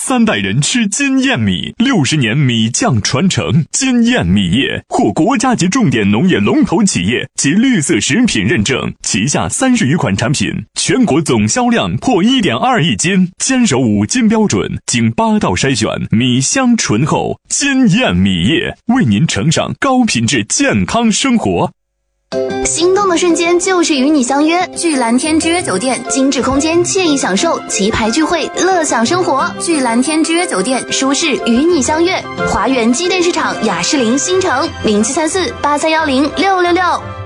3代人吃金燕米，60年米酱传承。金燕米业获国家级重点农业龙头企业及绿色食品认证，旗下30余款产品，全国总销量破1.2亿斤，坚守5金标准，经8道筛选，米香醇厚。金燕米业为您呈上高品质健康生活。 心动的瞬间就是与你相约，聚蓝天之约酒店，精致空间，惬意享受，旗牌聚会，乐享生活。聚蓝天之约酒店，舒适与你相约。华源机电市场雅士林新城073483106666。